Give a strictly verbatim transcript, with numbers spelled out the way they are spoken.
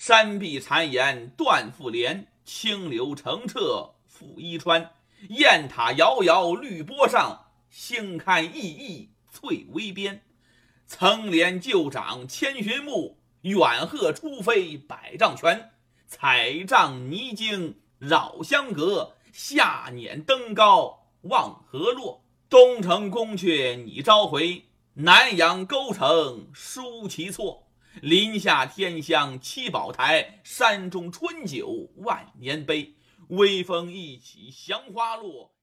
山壁残岩断复连，清流澄澈复伊川。雁塔遥遥绿波上，星看熠熠翠微边。层帘旧长千寻目，远鹤初飞百丈泉。彩帐泥京绕香阁，下辇登高望河洛。东城宫阙拟朝回，南阳沟城书其错。林下天香七宝台，山中春酒万年杯。微风一起降花落，